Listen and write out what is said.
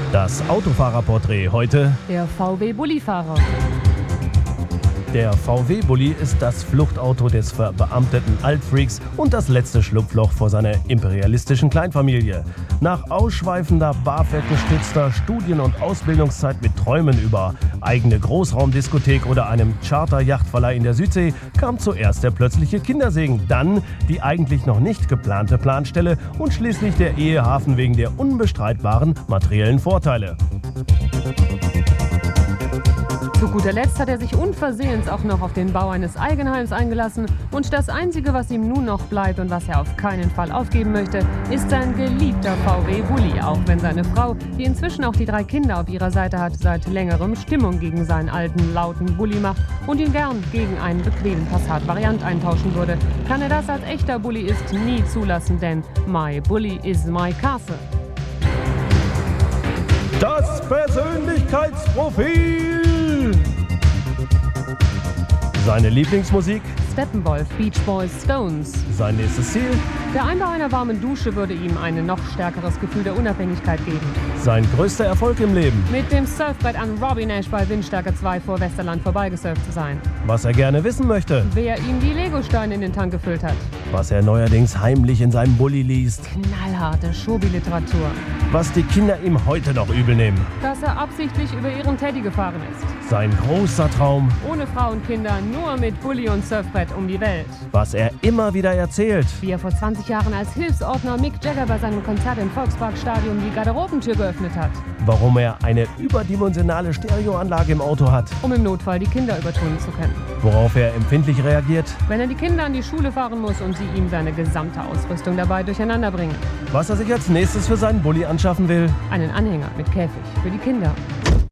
Das Autofahrerporträt heute. Der VW-Bullifahrer. Der VW-Bulli ist das Fluchtauto des verbeamteten Altfreaks und das letzte Schlupfloch vor seiner imperialistischen Kleinfamilie. Nach ausschweifender, BAföG-gestützter Studien- und Ausbildungszeit mit Träumen über eigene Großraumdiskothek oder einem Charter-Yachtverleih in der Südsee kam zuerst der plötzliche Kindersegen, dann die eigentlich noch nicht geplante Planstelle und schließlich der Ehehafen wegen der unbestreitbaren materiellen Vorteile. Zu guter Letzt hat er sich unversehens auch noch auf den Bau eines Eigenheims eingelassen und das Einzige, was ihm nun noch bleibt und was er auf keinen Fall aufgeben möchte, ist sein geliebter VW-Bulli, auch wenn seine Frau, die inzwischen auch die 3 Kinder auf ihrer Seite hat, seit längerem Stimmung gegen seinen alten, lauten Bulli macht und ihn gern gegen einen bequemen Passat-Variant eintauschen würde, kann er das als echter Bulliist nie zulassen, denn my Bulli is my castle. Das Persönlichkeitsprofil! Seine Lieblingsmusik? Steppenwolf, Beach Boys, Stones. Sein nächstes Ziel? Der Einbau einer warmen Dusche würde ihm ein noch stärkeres Gefühl der Unabhängigkeit geben. Sein größter Erfolg im Leben? Mit dem Surfbrett an Robbie Nash bei Windstärke 2 vor Westerland vorbeigesurft zu sein. Was er gerne wissen möchte? Wer ihm die Legosteine in den Tank gefüllt hat. Was er neuerdings heimlich in seinem Bulli liest? Knallharte Schobi-Literatur. Was die Kinder ihm heute noch übel nehmen? Dass er absichtlich über ihren Teddy gefahren ist. Sein großer Traum? Ohne Frau und Kinder, nur mit Bulli und Surfbrett um die Welt. Was er immer wieder erzählt? Wie er vor 20 Jahren als Hilfsordner Mick Jagger bei seinem Konzert im Volksparkstadion die Garderobentür geöffnet hat. Warum er eine überdimensionale Stereoanlage im Auto hat? Um im Notfall die Kinder übertönen zu können. Worauf er empfindlich reagiert? Wenn er die Kinder an die Schule fahren muss und sie ihm seine gesamte Ausrüstung dabei durcheinander bringen. Was er sich als nächstes für seinen Bulli anschaffen will? Einen Anhänger mit Käfig für die Kinder.